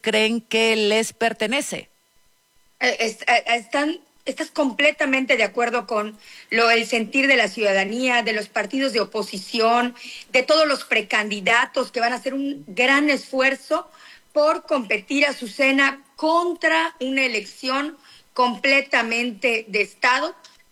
creen que les pertenece. Estás completamente de acuerdo con el sentir de la ciudadanía, de los partidos de oposición, de todos los precandidatos que van a hacer un gran esfuerzo por competir, Azucena, contra una elección completamente de Estado,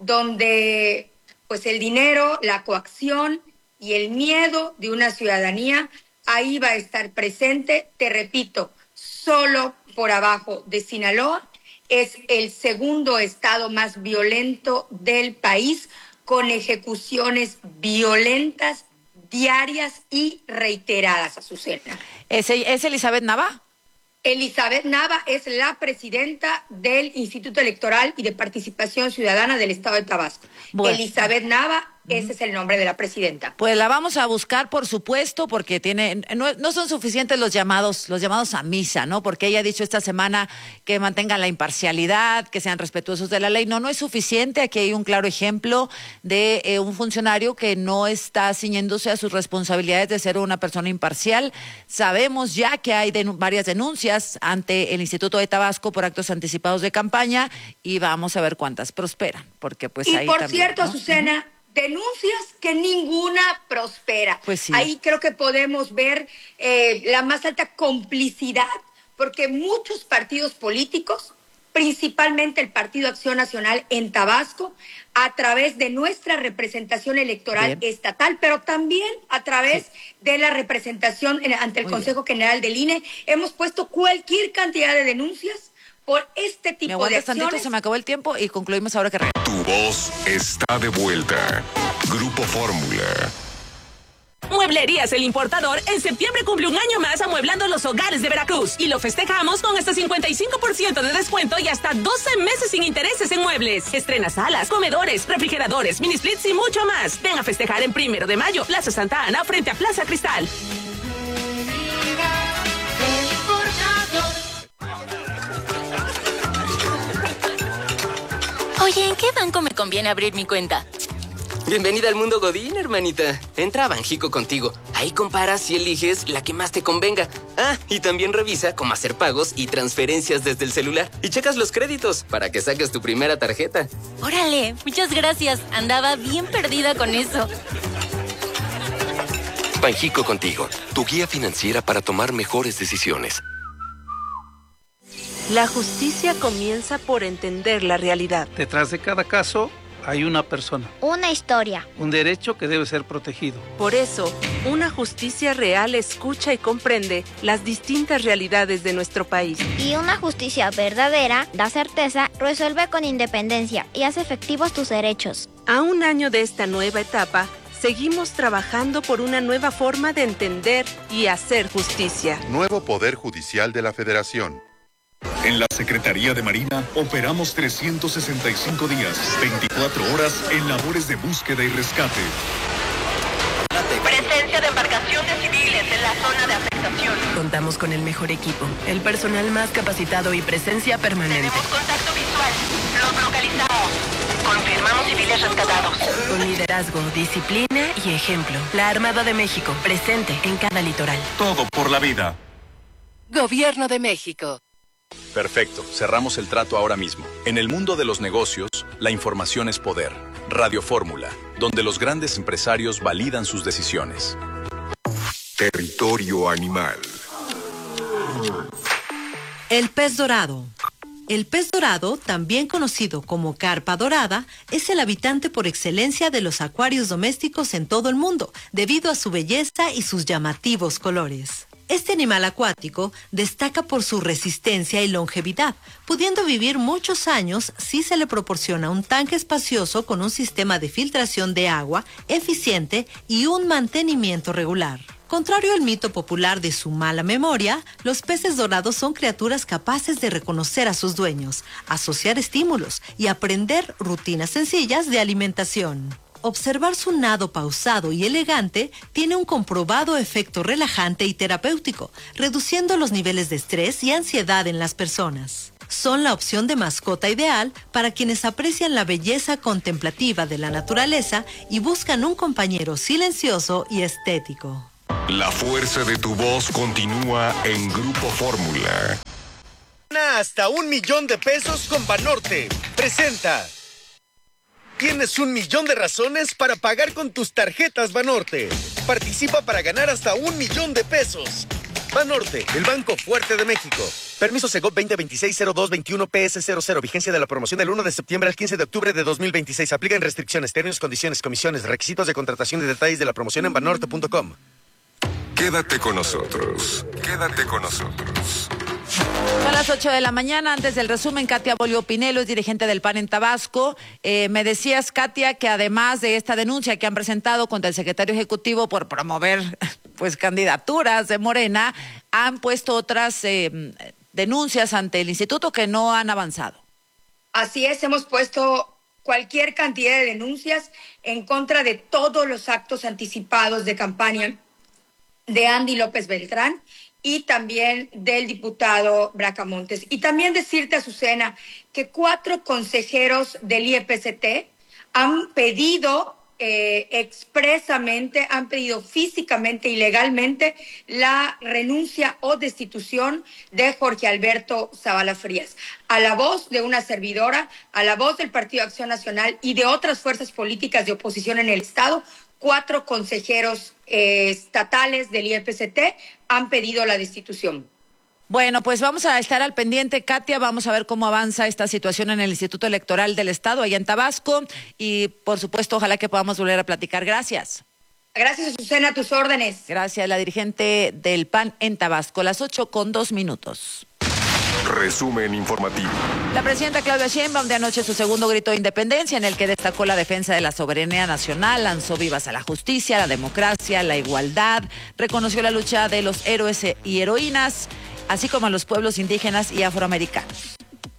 donde pues el dinero, la coacción y el miedo de una ciudadanía ahí va a estar presente. Te repito, solo por abajo de Sinaloa es el segundo estado más violento del país, con ejecuciones violentas, diarias y reiteradas, Azucena. ¿Es Elizabeth Nava? Elizabeth Nava es la presidenta del Instituto Electoral y de Participación Ciudadana del Estado de Tabasco. Bueno. Elizabeth Nava, ese es el nombre de la presidenta. Pues la vamos a buscar, por supuesto, porque no son suficientes los llamados a misa, ¿no? Porque ella ha dicho esta semana que mantengan la imparcialidad, que sean respetuosos de la ley. No es suficiente. Aquí hay un claro ejemplo de un funcionario que no está ciñéndose a sus responsabilidades de ser una persona imparcial. Sabemos ya que hay varias denuncias ante el Instituto de Tabasco por actos anticipados de campaña y vamos a ver cuántas prosperan, porque pues ahí por también, cierto, ¿no? Azucena, denuncias que ninguna prospera. Pues sí. Ahí creo que podemos ver la más alta complicidad, porque muchos partidos políticos, principalmente el Partido Acción Nacional en Tabasco, a través de nuestra representación electoral estatal, pero también a través de la representación ante el Consejo General del INE, hemos puesto cualquier cantidad de denuncias por este tipo de acciones. Tantito, se me acabó el tiempo y concluimos ahora que... Tu voz está de vuelta. Grupo Fórmula. Mueblerías El Importador en septiembre cumple un año más amueblando los hogares de Veracruz y lo festejamos con hasta 55% de descuento y hasta 12 meses sin intereses en muebles. Estrena salas, comedores, refrigeradores, mini splits y mucho más. Ven a festejar en 1 de mayo, Plaza Santa Ana, frente a Plaza Cristal. Oye, ¿en qué banco me conviene abrir mi cuenta? Bienvenida al mundo Godín, hermanita. Entra a Banjico Contigo. Ahí comparas y eliges la que más te convenga. Ah, y también revisa cómo hacer pagos y transferencias desde el celular. Y checas los créditos para que saques tu primera tarjeta. Órale, muchas gracias. Andaba bien perdida con eso. Banjico Contigo, tu guía financiera para tomar mejores decisiones. La justicia comienza por entender la realidad. Detrás de cada caso hay una persona. Una historia. Un derecho que debe ser protegido. Por eso, una justicia real escucha y comprende las distintas realidades de nuestro país. Y una justicia verdadera da certeza, resuelve con independencia y hace efectivos tus derechos. A un año de esta nueva etapa, seguimos trabajando por una nueva forma de entender y hacer justicia. Nuevo Poder Judicial de la Federación. En la Secretaría de Marina operamos 365 días, 24 horas en labores de búsqueda y rescate. Presencia de embarcaciones civiles en la zona de afectación. Contamos con el mejor equipo, el personal más capacitado y presencia permanente. Tenemos contacto visual. Los localizamos. Confirmamos civiles rescatados. Con liderazgo, disciplina y ejemplo. La Armada de México, presente en cada litoral. Todo por la vida. Gobierno de México. Perfecto, cerramos el trato ahora mismo. En el mundo de los negocios, la información es poder. Radio Fórmula, donde los grandes empresarios validan sus decisiones. Territorio animal. El pez dorado. El pez dorado, también conocido como carpa dorada, es el habitante por excelencia de los acuarios domésticos en todo el mundo, debido a su belleza y sus llamativos colores. Este animal acuático destaca por su resistencia y longevidad, pudiendo vivir muchos años si se le proporciona un tanque espacioso con un sistema de filtración de agua eficiente y un mantenimiento regular. Contrario al mito popular de su mala memoria, los peces dorados son criaturas capaces de reconocer a sus dueños, asociar estímulos y aprender rutinas sencillas de alimentación. Observar su nado pausado y elegante tiene un comprobado efecto relajante y terapéutico, reduciendo los niveles de estrés y ansiedad en las personas. Son la opción de mascota ideal para quienes aprecian la belleza contemplativa de la naturaleza y buscan un compañero silencioso y estético. La fuerza de tu voz continúa en Grupo Fórmula. Hasta $1,000,000 con Banorte. Presenta. Tienes 1,000,000 de razones para pagar con tus tarjetas Banorte. Participa para ganar hasta $1,000,000. Banorte, el banco fuerte de México. Permiso Segov 2026-0221 PS00. Vigencia de la promoción del 1 de septiembre al 15 de octubre de 2026. Aplican restricciones, términos, condiciones, comisiones, requisitos de contratación y detalles de la promoción en banorte.com. Quédate con nosotros. Quédate con nosotros. Son las 8 de la mañana. Antes del resumen, Katia Bolio Pinelo es dirigente del PAN en Tabasco. Me decías, Katia, que además de esta denuncia que han presentado contra el secretario ejecutivo por promover pues candidaturas de Morena, han puesto otras denuncias ante el instituto que no han avanzado. Así es, hemos puesto cualquier cantidad de denuncias en contra de todos los actos anticipados de campaña de Andy López Beltrán y también del diputado Bracamontes. Y también decirte, Azucena, que 4 consejeros del IEPCT han pedido expresamente, han pedido físicamente y legalmente la renuncia o destitución de Jorge Alberto Zavala Frías. A la voz de una servidora, a la voz del Partido Acción Nacional y de otras fuerzas políticas de oposición en el Estado, 4 consejeros estatales del IEPCT han pedido la destitución. Bueno, pues vamos a estar al pendiente, Katia, vamos a ver cómo avanza esta situación en el Instituto Electoral del Estado, allá en Tabasco, y por supuesto, ojalá que podamos volver a platicar. Gracias. Gracias, Azucena, a tus órdenes. Gracias, la dirigente del PAN en Tabasco, las 8:02. Resumen informativo. La presidenta Claudia Sheinbaum de anoche su segundo grito de independencia, en el que destacó la defensa de la soberanía nacional, lanzó vivas a la justicia, la democracia, la igualdad, reconoció la lucha de los héroes y heroínas, así como a los pueblos indígenas y afroamericanos.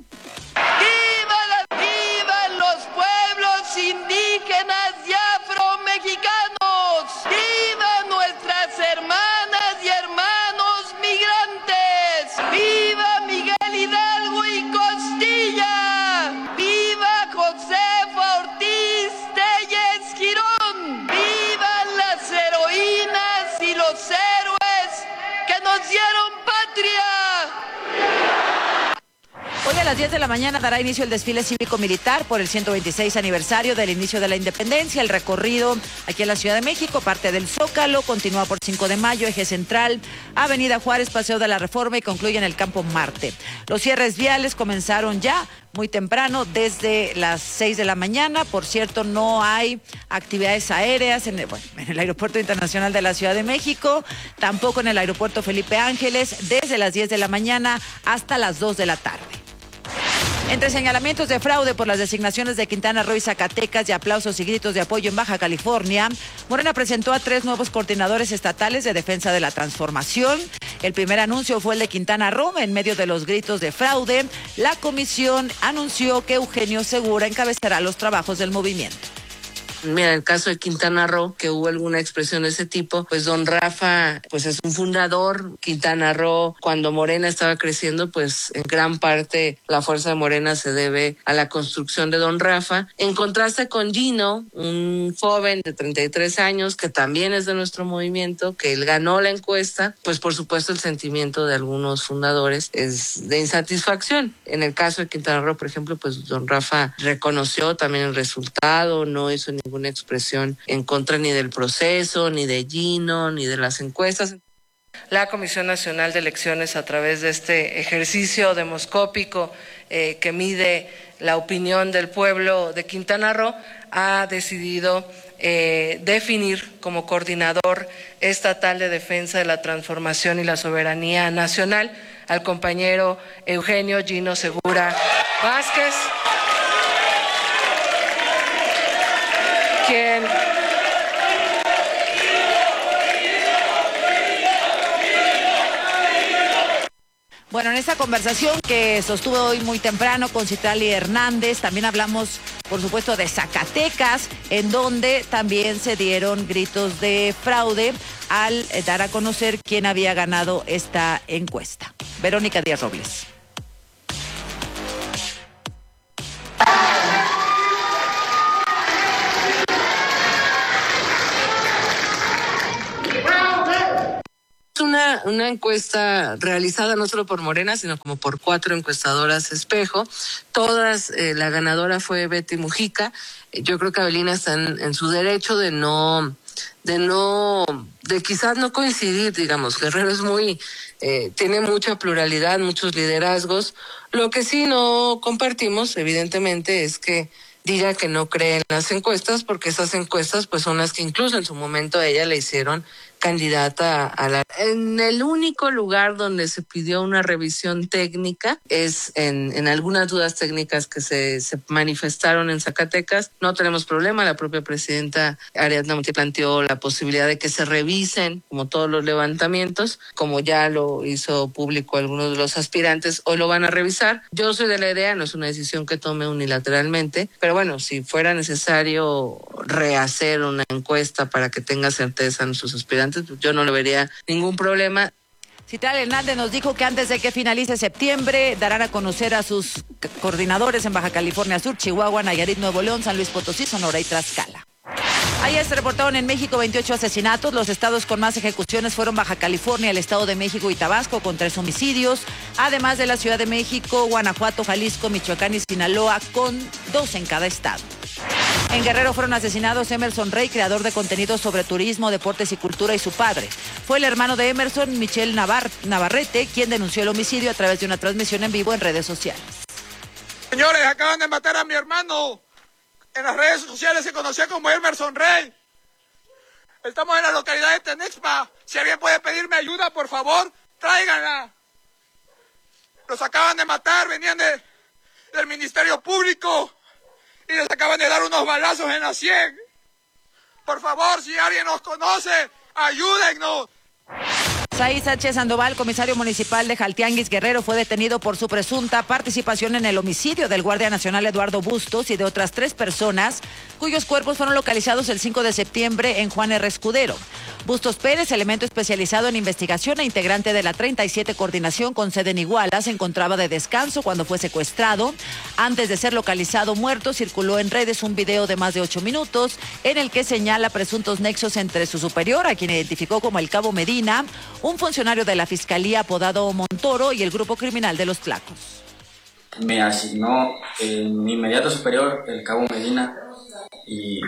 ¡Vivan los pueblos indígenas y afromexicanos! ¡Vivan nuestras hermanas y hermanos migrantes! ¡Viva Miguel Hidalgo y Costilla! ¡Viva Josefa Ortiz Telles Girón! ¡Vivan las heroínas y los héroes que nos dieron patria! Hoy a las 10 de la mañana dará inicio el desfile cívico-militar por el 126 aniversario del inicio de la independencia. El recorrido aquí en la Ciudad de México parte del Zócalo, continúa por 5 de Mayo, Eje Central, Avenida Juárez, Paseo de la Reforma y concluye en el Campo Marte. Los cierres viales comenzaron ya muy temprano, desde las 6 de la mañana. Por cierto, no hay actividades aéreas en el Aeropuerto Internacional de la Ciudad de México, tampoco en el Aeropuerto Felipe Ángeles, desde las 10 de la mañana hasta las 2 de la tarde. Entre señalamientos de fraude por las designaciones de Quintana Roo y Zacatecas y aplausos y gritos de apoyo en Baja California, Morena presentó a 3 nuevos coordinadores estatales de defensa de la transformación. El primer anuncio fue el de Quintana Roo. En medio de los gritos de fraude, la comisión anunció que Eugenio Segura encabezará los trabajos del movimiento. Mira, en el caso de Quintana Roo, que hubo alguna expresión de ese tipo, pues don Rafa pues es un fundador. Quintana Roo, cuando Morena estaba creciendo, pues en gran parte la fuerza de Morena se debe a la construcción de don Rafa. En contraste con Gino, un joven de 33 años que también es de nuestro movimiento, que él ganó la encuesta, pues por supuesto el sentimiento de algunos fundadores es de insatisfacción. En el caso de Quintana Roo, por ejemplo, pues don Rafa reconoció también el resultado, no hizo ninguna expresión en contra ni del proceso, ni de Gino, ni de las encuestas. La Comisión Nacional de Elecciones, a través de este ejercicio demoscópico que mide la opinión del pueblo de Quintana Roo, ha decidido definir como coordinador estatal de defensa de la transformación y la soberanía nacional al compañero Eugenio Gino Segura Vázquez, quien Bueno, en esta conversación que sostuve hoy muy temprano con Citlali Hernández, también hablamos, por supuesto, de Zacatecas, en donde también se dieron gritos de fraude al dar a conocer quién había ganado esta encuesta. Verónica Díaz Robles. ¡Fraude! una encuesta realizada no solo por Morena, sino como por 4 encuestadoras espejo. Todas, la ganadora fue Betty Mujica. Yo creo que Avelina está en su derecho de quizás no coincidir, digamos. Guerrero es tiene mucha pluralidad, muchos liderazgos. Lo que sí no compartimos, evidentemente, es que diga que no cree en las encuestas, porque esas encuestas pues son las que incluso en su momento a ella le hicieron candidata En el único lugar donde se pidió una revisión técnica es en algunas dudas técnicas que se manifestaron en Zacatecas. No tenemos problema, la propia presidenta Ariadna Montiel planteó la posibilidad de que se revisen como todos los levantamientos, como ya lo hizo público algunos de los aspirantes, hoy lo van a revisar. Yo soy de la idea, no es una decisión que tome unilateralmente, pero bueno, si fuera necesario rehacer una encuesta para que tenga certeza en sus aspirantes, yo no le vería ningún problema. Citlali Hernández nos dijo que antes de que finalice septiembre darán a conocer a sus coordinadores en Baja California Sur, Chihuahua, Nayarit, Nuevo León, San Luis Potosí, Sonora y Tlaxcala. Ayer se reportaron en México 28 asesinatos. Los estados con más ejecuciones fueron Baja California, el Estado de México y Tabasco, con 3 homicidios, además de la Ciudad de México, Guanajuato, Jalisco, Michoacán y Sinaloa, con 2 en cada estado. En Guerrero fueron asesinados Emerson Rey, creador de contenidos sobre turismo, deportes y cultura, y su padre. Fue el hermano de Emerson, Michel Navarrete, quien denunció el homicidio a través de una transmisión en vivo en redes sociales. Señores, acaban de matar a mi hermano. En las redes sociales se conocía como Emerson Rey. Estamos en la localidad de Tenexpa. Si alguien puede pedirme ayuda, por favor, tráiganla. Los acaban de matar, venían del Ministerio Público y les acaban de dar unos balazos en la 100. Por favor, si alguien nos conoce, ayúdennos. Saí Sánchez Sandoval, comisario municipal de Jaltianguis, Guerrero, fue detenido por su presunta participación en el homicidio del Guardia Nacional Eduardo Bustos y de otras 3 personas cuyos cuerpos fueron localizados el 5 de septiembre en Juan R. Escudero. Bustos Pérez, elemento especializado en investigación e integrante de la 37 Coordinación con sede en Iguala, se encontraba de descanso cuando fue secuestrado. Antes de ser localizado muerto, circuló en redes un video de más de 8 minutos en el que señala presuntos nexos entre su superior, a quien identificó como el Cabo Medina, un funcionario de la Fiscalía apodado Montoro, y el grupo criminal de los Tlacos. Me asignó mi inmediato superior, el Cabo Medina, y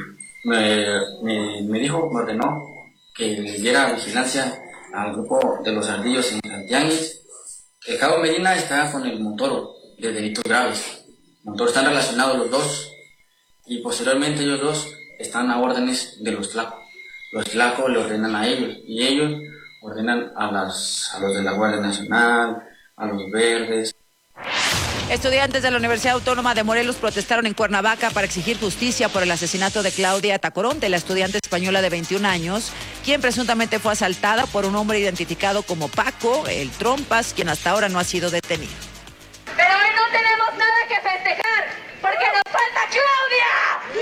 me dijo, me ordenó que le diera vigilancia al grupo de los ardillos en Jaltianguis. El Cabo Medina está con el Montoro de delitos graves. Montoro están relacionados los dos, y posteriormente ellos dos están a órdenes de los Tlacos. Los Tlacos le ordenan a ellos, y ellos ordenan a los de la Guardia Nacional, a los verdes. Estudiantes de la Universidad Autónoma de Morelos protestaron en Cuernavaca para exigir justicia por el asesinato de Claudia Tacoronte, la estudiante española de 21 años, quien presuntamente fue asaltada por un hombre identificado como Paco, el Trompas, quien hasta ahora no ha sido detenido. Pero hoy no tenemos nada que festejar, porque nos falta Claudia.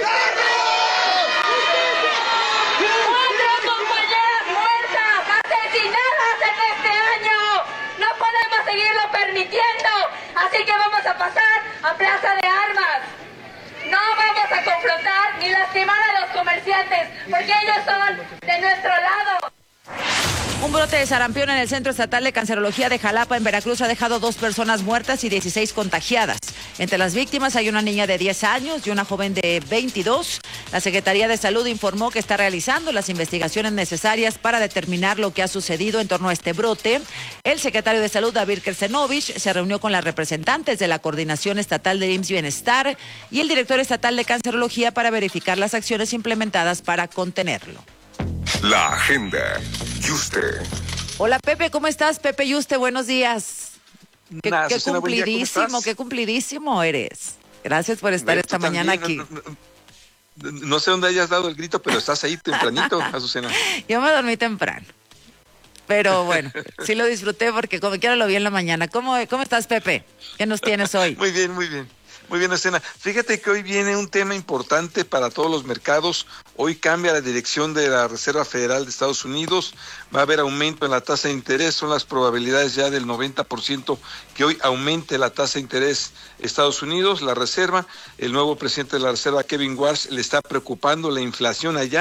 ¡4 compañeras muertas, asesinadas en este año! No podemos seguirlo permitiendo, así que vamos a pasar a Plaza de Armas. No vamos a confrontar ni lastimar a los comerciantes, porque ellos son de nuestro lado. Un brote de sarampión en el Centro Estatal de Cancerología de Jalapa, en Veracruz, ha dejado 2 personas muertas y 16 contagiadas. Entre las víctimas hay una niña de 10 años y una joven de 22. La Secretaría de Salud informó que está realizando las investigaciones necesarias para determinar lo que ha sucedido en torno a este brote. El secretario de Salud, David Kersenovich, se reunió con las representantes de la Coordinación Estatal de IMSS Bienestar y el director estatal de Cancerología para verificar las acciones implementadas para contenerlo. La agenda. Yuste. Hola Pepe, ¿cómo estás? Pepe Yuste, buenos días. Qué Susana, cumplidísimo, qué cumplidísimo eres. Gracias por estar esta mañana aquí. No sé dónde hayas dado el grito, pero estás ahí tempranito, Azucena. Yo me dormí temprano. Pero bueno, sí lo disfruté porque como quiera lo vi en la mañana. ¿Cómo estás, Pepe? ¿Qué nos tienes hoy? Muy bien, muy bien. Muy bien, Azucena. Fíjate que hoy viene un tema importante para todos los mercados. Hoy cambia la dirección de la Reserva Federal de Estados Unidos. Va a haber aumento en la tasa de interés. Son las probabilidades ya del 90% que hoy aumente la tasa de interés Estados Unidos. La Reserva, el nuevo presidente de la Reserva, Kevin Warsh, le está preocupando la inflación allá.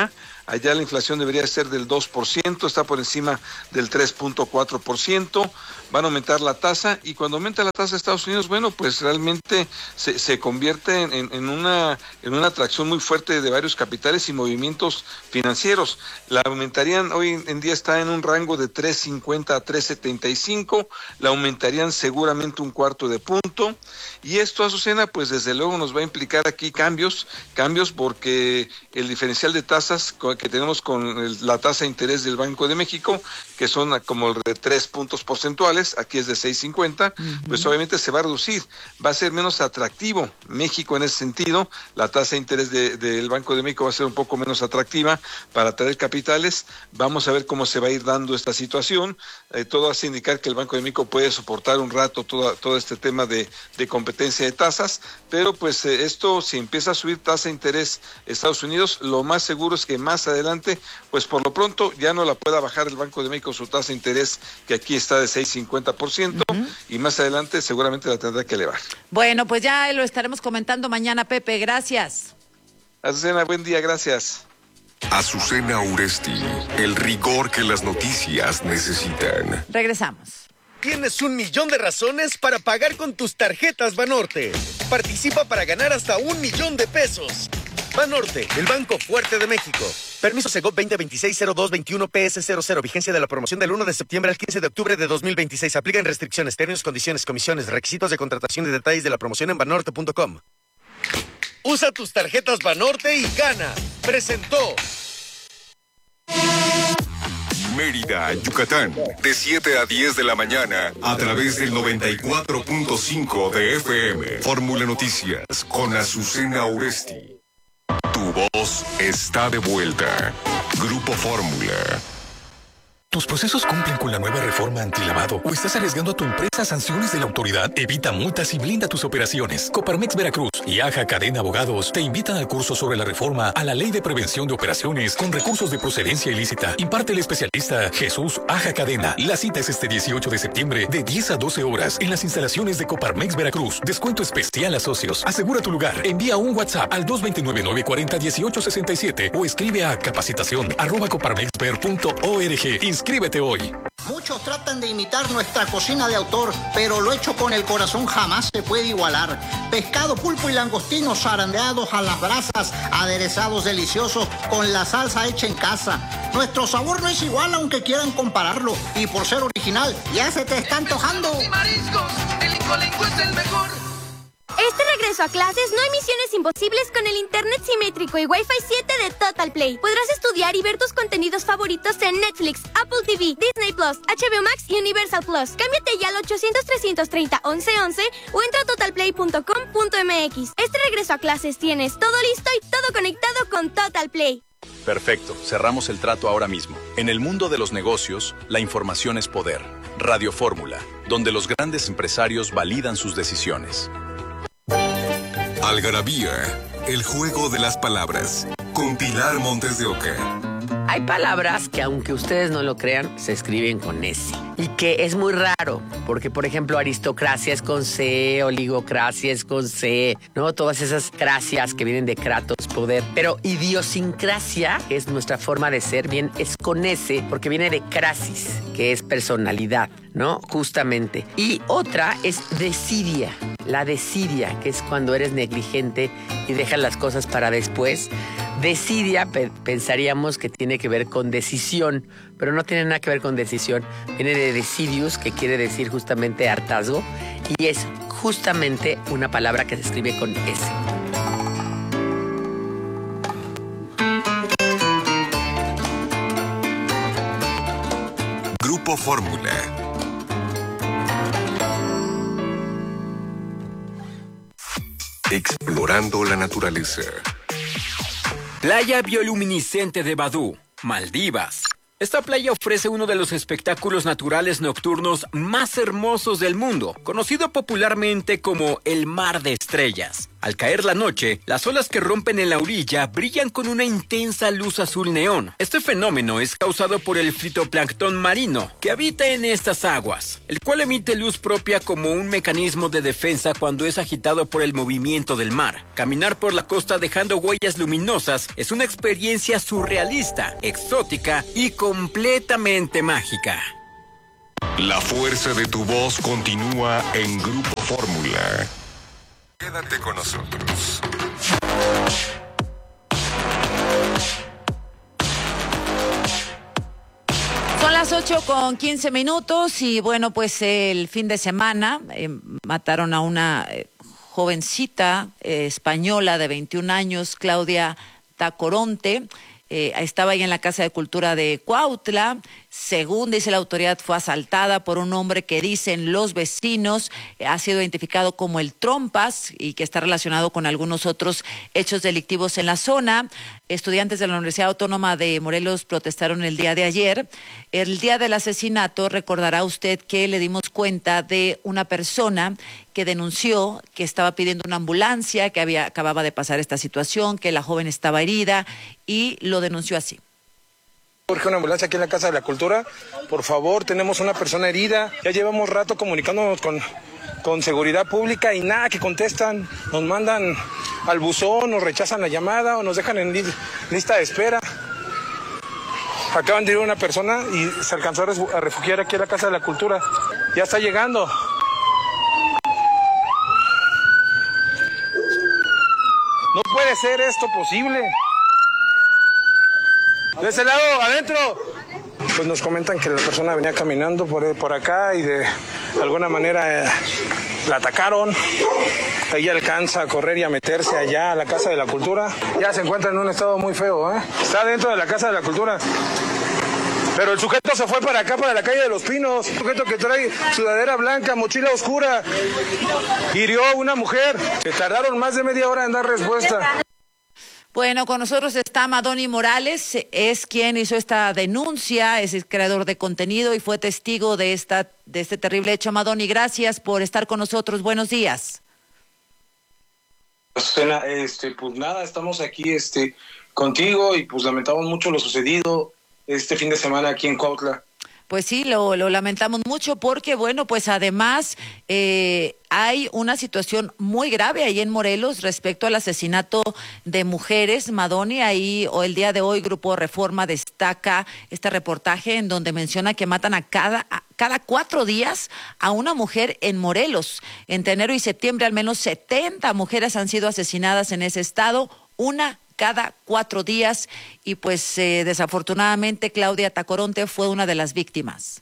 Allá la inflación debería ser del 2%, está por encima del 3.4%. Van a aumentar la tasa, y cuando aumenta la tasa de Estados Unidos, bueno, pues realmente se convierte en una atracción muy fuerte de varios capitales y movimientos financieros. La aumentarían, hoy en día está en un rango de 3.50 a 3.75, la aumentarían seguramente un cuarto de punto, y esto, Azucena, pues desde luego nos va a implicar aquí cambios porque el diferencial de tasas que tenemos con la tasa de interés del Banco de México, que son como de 3 puntos porcentuales, aquí es de 6.50, pues obviamente se va a reducir, va a ser menos atractivo México en ese sentido, la tasa de interés del Banco de México va a ser un poco menos atractiva para atraer capitales. Vamos a ver cómo se va a ir dando esta situación. Todo hace indicar que el Banco de México puede soportar un rato todo este tema de competencia de tasas, pero pues esto, si empieza a subir tasa de interés Estados Unidos, lo más seguro es que más adelante, pues por lo pronto ya no la pueda bajar el Banco de México su tasa de interés, que aquí está de 6.50%, y más adelante seguramente la tendrá que elevar. Bueno, pues ya lo estaremos comentando mañana, Pepe. Gracias. Azucena, buen día, gracias. Azucena Uresti, el rigor que las noticias necesitan. Regresamos. Tienes 1.000.000 de razones para pagar con tus tarjetas Banorte. Participa para ganar hasta 1.000.000 de pesos. Banorte, el banco fuerte de México. Permiso Segov 2026-0221 PS00. Vigencia de la promoción del 1 de septiembre al 15 de octubre de 2026. Aplican restricciones, términos, condiciones, comisiones, requisitos de contratación y detalles de la promoción en banorte.com. Usa tus tarjetas Banorte y gana. Presentó Mérida, Yucatán, de 7 a 10 de la mañana, a través del 94.5 de FM. Fórmula Noticias, con Azucena Uresti. Tu voz está de vuelta. Grupo Fórmula. ¿Tus procesos cumplen con la nueva reforma antilavado o estás arriesgando a tu empresa a sanciones de la autoridad? Evita multas y blinda tus operaciones. Coparmex Veracruz y Aja Cadena Abogados te invitan al curso sobre la reforma a la Ley de Prevención de Operaciones con recursos de procedencia ilícita. Imparte el especialista Jesús Aja Cadena. La cita es este 18 de septiembre de 10 a 12 horas en las instalaciones de Coparmex Veracruz. Descuento especial a socios. Asegura tu lugar. Envía un WhatsApp al 229-940-1867 o escribe a capacitación@coparmexver.org. Inscríbete hoy. Muchos tratan de imitar nuestra cocina de autor, pero lo hecho con el corazón jamás se puede igualar. Pescado, pulpo y langostinos zarandeados a las brasas, aderezados deliciosos con la salsa hecha en casa. Nuestro sabor no es igual aunque quieran compararlo, y por ser original ya se te está antojando. Y mariscos, el Incolenco es el mejor. Este regreso a clases no hay misiones imposibles con el internet simétrico y Wi-Fi 7 de Total Play. Podrás estudiar y ver tus contenidos favoritos en Netflix, Apple TV, Disney Plus, HBO Max y Universal Plus. Cámbiate ya al 800-330-1111 o entra a totalplay.com.mx. Este regreso a clases tienes todo listo y todo conectado con Total Play. Perfecto, cerramos el trato ahora mismo. En el mundo de los negocios, la información es poder. Radio Fórmula, donde los grandes empresarios validan sus decisiones. Algarabía, el juego de las palabras, con Pilar Montes de Oca. Hay palabras que, aunque ustedes no lo crean, se escriben con S. Y que es muy raro, porque, por ejemplo, aristocracia es con C, oligocracia es con C, ¿no? Todas esas cracias que vienen de kratos, poder. Pero idiosincrasia, que es nuestra forma de ser, bien, es con S, porque viene de crasis, que es personalidad, ¿no? Justamente. Y otra es desidia. La desidia, que es cuando eres negligente y dejas las cosas para después. Desidia, pensaríamos que tiene que ver con decisión, pero no tiene nada que ver con decisión. Viene de decidius, que quiere decir justamente hartazgo, y es justamente una palabra que se escribe con S. Grupo Fórmula. Explorando la naturaleza. Playa bioluminiscente de Badú, Maldivas. Esta playa ofrece uno de los espectáculos naturales nocturnos más hermosos del mundo, conocido popularmente como el Mar de Estrellas. Al caer la noche, las olas que rompen en la orilla brillan con una intensa luz azul neón. Este fenómeno es causado por el fitoplancton marino que habita en estas aguas, el cual emite luz propia como un mecanismo de defensa cuando es agitado por el movimiento del mar. Caminar por la costa dejando huellas luminosas es una experiencia surrealista, exótica y completamente mágica. La fuerza de tu voz continúa en Grupo Fórmula. Quédate con nosotros. Son las 8:15 y bueno, pues el fin de semana mataron a una jovencita española de 21 años, Claudia Tacoronte. Estaba ahí en la Casa de Cultura de Cuautla. Según dice la autoridad, fue asaltada por un hombre que dicen los vecinos ha sido identificado como el Trompas y que está relacionado con algunos otros hechos delictivos en la zona. Estudiantes de la Universidad Autónoma de Morelos protestaron el día de ayer. El día del asesinato, recordará usted que le dimos cuenta de una persona que denunció que estaba pidiendo una ambulancia, que acababa de pasar esta situación, que la joven estaba herida y lo denunció así. Urge una ambulancia aquí en la Casa de la Cultura. Por favor, tenemos una persona herida. Ya llevamos rato comunicándonos con seguridad pública y nada que contestan. Nos mandan al buzón, nos rechazan la llamada o nos dejan en lista de espera. Acaban de ir una persona y se alcanzó a refugiar aquí en la Casa de la Cultura. Ya está llegando. No puede ser esto posible. De ese lado, adentro. Pues nos comentan que la persona venía caminando por acá y de alguna manera la atacaron. Ella alcanza a correr y a meterse allá a la Casa de la Cultura. Ya se encuentra en un estado muy feo, ¿eh? Está dentro de la Casa de la Cultura. Pero el sujeto se fue para acá, para la calle de Los Pinos. Un sujeto que trae sudadera blanca, mochila oscura. Hirió a una mujer. Se tardaron más de media hora en dar respuesta. Bueno, con nosotros está Madoni Morales, es quien hizo esta denuncia, es el creador de contenido y fue testigo de este terrible hecho. Madoni, gracias por estar con nosotros. Buenos días. Susana, pues nada, estamos aquí contigo y pues lamentamos mucho lo sucedido este fin de semana aquí en Cuautla. Pues sí, lo lamentamos mucho porque, bueno, pues además hay una situación muy grave ahí en Morelos respecto al asesinato de mujeres. Madoni, ahí o el día de hoy Grupo Reforma destaca este reportaje en donde menciona que matan a cada 4 días a una mujer en Morelos. Entre enero y septiembre al menos 70 mujeres han sido asesinadas en ese estado, una cada 4 días y pues desafortunadamente Claudia Tacoronte fue una de las víctimas.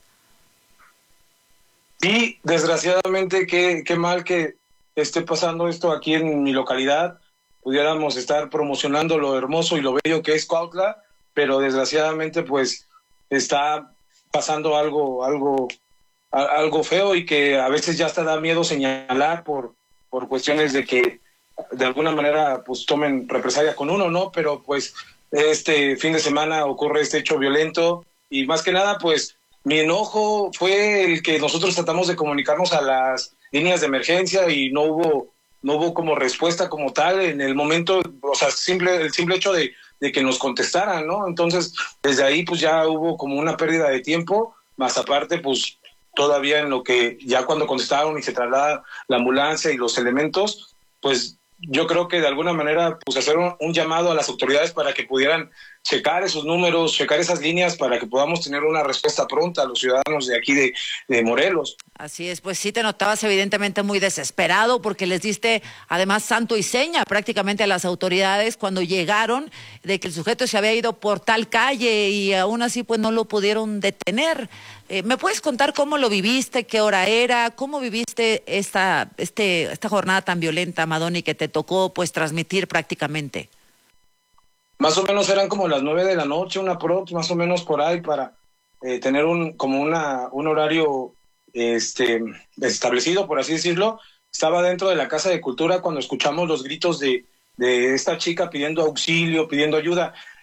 Sí, desgraciadamente qué mal que esté pasando esto aquí en mi localidad. Pudiéramos estar promocionando lo hermoso y lo bello que es Cuautla, pero desgraciadamente pues está pasando algo feo y que a veces ya hasta da miedo señalar por cuestiones de que de alguna manera pues tomen represalia con uno, ¿no? Pero pues este fin de semana ocurre este hecho violento y más que nada pues mi enojo fue el que nosotros tratamos de comunicarnos a las líneas de emergencia y no hubo como respuesta como tal en el momento, o sea, el simple hecho de que nos contestaran, ¿no? Entonces desde ahí pues ya hubo como una pérdida de tiempo, más aparte pues todavía en lo que ya cuando contestaron y se traslada la ambulancia y los elementos, pues yo creo que de alguna manera pues hacer un llamado a las autoridades para que pudieran checar esos números, checar esas líneas para que podamos tener una respuesta pronta a los ciudadanos de aquí de Morelos. Así es, pues sí te notabas evidentemente muy desesperado porque les diste además santo y seña prácticamente a las autoridades cuando llegaron de que el sujeto se había ido por tal calle y aún así pues no lo pudieron detener. ¿Me puedes contar cómo lo viviste, qué hora era, cómo viviste esta jornada tan violenta, Madoni, que te tocó pues transmitir prácticamente? Más o menos eran como las 9 de la noche, más o menos por ahí para tener un horario establecido, por así decirlo. Estaba dentro de la Casa de Cultura cuando escuchamos los gritos de esta chica pidiendo auxilio, pidiendo ayuda.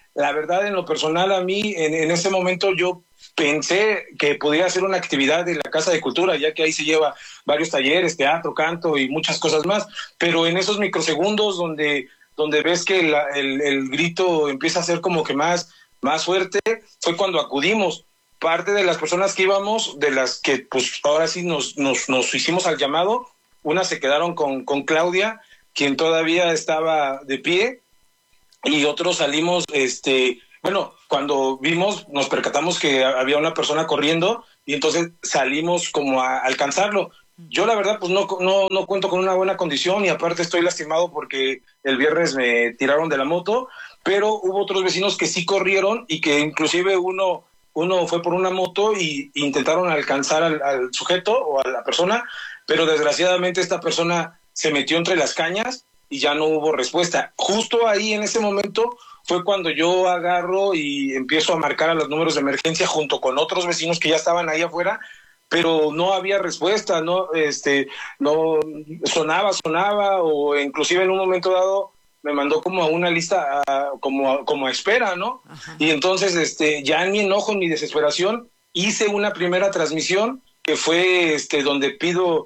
la verdad, en lo personal, a mí, en ese momento yo pensé que podía hacer una actividad en la Casa de Cultura, ya que ahí se lleva varios talleres, teatro, canto y muchas cosas más, pero en esos microsegundos donde ves que el grito empieza a ser como que más fuerte, fue cuando acudimos. Parte de las personas que íbamos, de las que pues ahora sí nos hicimos al llamado, unas se quedaron con Claudia, quien todavía estaba de pie, y otros salimos, bueno, cuando vimos, nos percatamos que había una persona corriendo, y entonces salimos como a alcanzarlo. Yo la verdad pues no cuento con una buena condición, y aparte estoy lastimado porque el viernes me tiraron de la moto, pero hubo otros vecinos que sí corrieron, y que inclusive uno fue por una moto y intentaron alcanzar al sujeto o a la persona, pero desgraciadamente esta persona se metió entre las cañas y ya no hubo respuesta. Justo ahí en ese momento fue cuando yo agarro y empiezo a marcar a los números de emergencia junto con otros vecinos que ya estaban ahí afuera, pero no había respuesta, no sonaba, o inclusive en un momento dado me mandó como a una lista como a espera, ¿no? Ajá. Y entonces ya en mi enojo, en mi desesperación, hice una primera transmisión que fue donde pido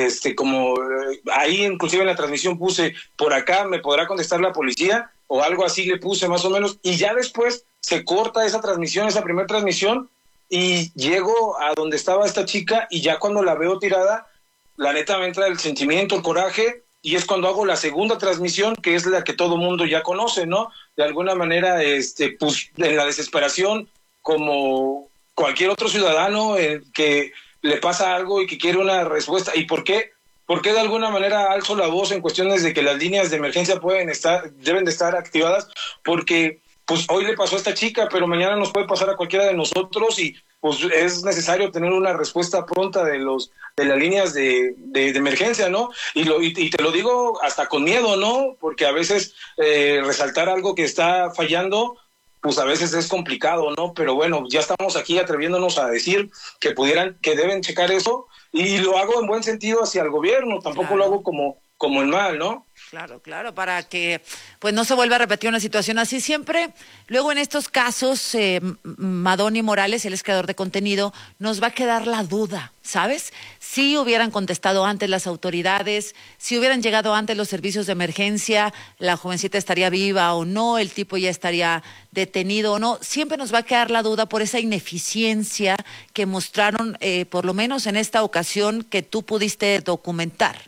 ahí inclusive en la transmisión puse: por acá me podrá contestar la policía, o algo así le puse más o menos, y ya después se corta esa transmisión, esa primera transmisión, y llego a donde estaba esta chica, y ya cuando la veo tirada, la neta me entra el sentimiento, el coraje, y es cuando hago la segunda transmisión, que es la que todo mundo ya conoce, ¿no? De alguna manera, pues en la desesperación, como cualquier otro ciudadano que le pasa algo y que quiere una respuesta. ¿Y por qué? Porque de alguna manera alzo la voz en cuestiones de que las líneas de emergencia deben de estar activadas, porque pues hoy le pasó a esta chica, pero mañana nos puede pasar a cualquiera de nosotros, y pues es necesario tener una respuesta pronta de las líneas de emergencia, ¿no? Y te lo digo hasta con miedo, ¿no? Porque a veces resaltar algo que está fallando, pues a veces es complicado, ¿no? Pero bueno, ya estamos aquí atreviéndonos a decir que deben checar eso, y lo hago en buen sentido hacia el gobierno, tampoco lo hago como en mal, ¿no? Claro, para que pues no se vuelva a repetir una situación así siempre. Luego en estos casos, Madoni Morales, él es creador de contenido, nos va a quedar la duda, ¿sabes? Si hubieran contestado antes las autoridades, si hubieran llegado antes los servicios de emergencia, la jovencita estaría viva o no, el tipo ya estaría detenido o no. Siempre nos va a quedar la duda por esa ineficiencia que mostraron, por lo menos en esta ocasión, que tú pudiste documentar.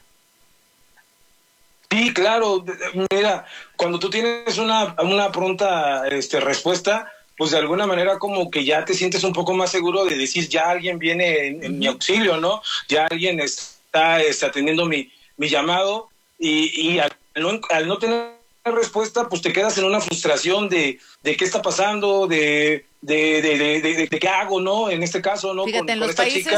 Sí, claro. Mira, cuando tú tienes una pronta respuesta, pues de alguna manera como que ya te sientes un poco más seguro de decir: ya alguien viene en mi auxilio, ¿no? Ya alguien está atendiendo mi llamado, y al no tener respuesta, pues te quedas en una frustración de qué está pasando, de qué hago, ¿no? En este caso, ¿no? Fíjate, en los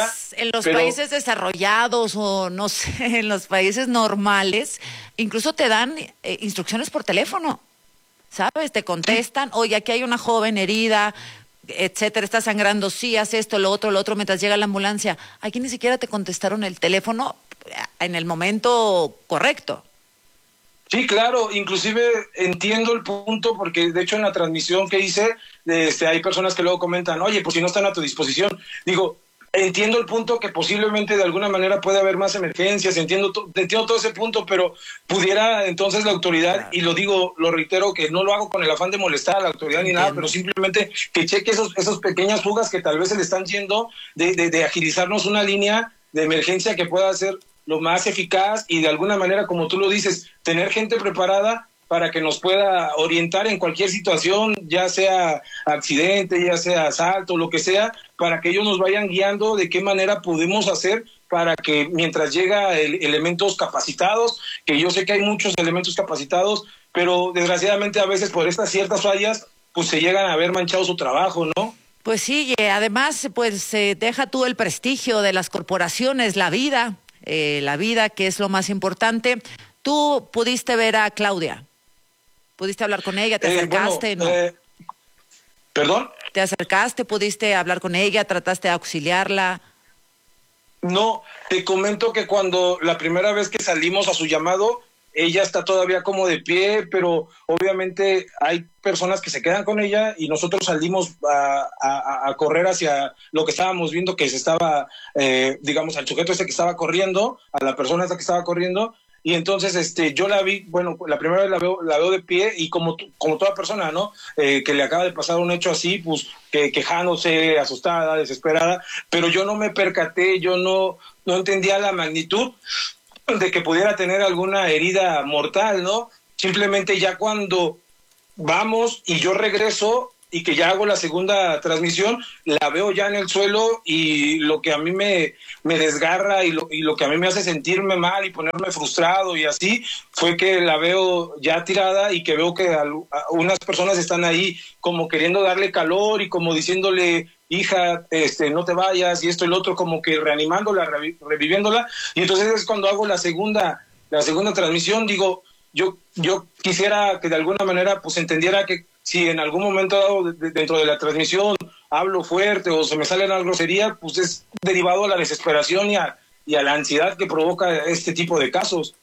países desarrollados, o no sé, en los países normales, incluso te dan instrucciones por teléfono, ¿sabes? Te contestan: oye, aquí hay una joven herida, etcétera, está sangrando, sí, haz esto, lo otro, mientras llega la ambulancia. Aquí ni siquiera te contestaron el teléfono en el momento correcto. Sí, claro, inclusive entiendo el punto, porque de hecho en la transmisión que hice, hay personas que luego comentan: oye, pues si no están a tu disposición. Digo, entiendo el punto que posiblemente de alguna manera puede haber más emergencias, entiendo todo ese punto, pero pudiera entonces la autoridad, y lo reitero, que no lo hago con el afán de molestar a la autoridad ni nada, pero simplemente que cheque esos pequeñas fugas que tal vez se le están yendo, de agilizarnos una línea de emergencia que pueda ser lo más eficaz, y de alguna manera, como tú lo dices, tener gente preparada para que nos pueda orientar en cualquier situación, ya sea accidente, ya sea asalto, lo que sea, para que ellos nos vayan guiando de qué manera podemos hacer para que mientras llega elementos capacitados, que yo sé que hay muchos elementos capacitados, pero desgraciadamente a veces por estas ciertas fallas, pues se llegan a ver manchado su trabajo, ¿no? Pues sí, además, pues deja tú el prestigio de las corporaciones, la vida, que es lo más importante. Tú pudiste ver a Claudia, pudiste hablar con ella, te acercaste, ¿no? ¿Perdón? ¿Te acercaste, pudiste hablar con ella, trataste de auxiliarla? No, te comento que cuando la primera vez que salimos a su llamado, ella está todavía como de pie, pero obviamente hay personas que se quedan con ella y nosotros salimos a correr hacia lo que estábamos viendo, que se estaba, digamos, al sujeto que estaba corriendo, a la persona que estaba corriendo. Y entonces yo la vi, bueno, la primera vez la veo de pie y como toda persona, ¿no? Que le acaba de pasar un hecho así, pues quejándose, asustada, desesperada, pero yo no me percaté, yo no entendía la magnitud de que pudiera tener alguna herida mortal, ¿no? Simplemente ya cuando vamos y yo regreso y que ya hago la segunda transmisión, la veo ya en el suelo y lo que a mí me desgarra y lo que a mí me hace sentirme mal y ponerme frustrado y así, fue que la veo ya tirada y que veo que unas personas están ahí como queriendo darle calor y como diciéndole, hija, no te vayas y esto y lo otro, como que reanimándola, reviviéndola. Y entonces es cuando hago la segunda transmisión, digo, yo quisiera que de alguna manera pues entendiera que si en algún momento dado dentro de la transmisión hablo fuerte o se me sale una grosería, pues es derivado a la desesperación y a la ansiedad que provoca este tipo de casos.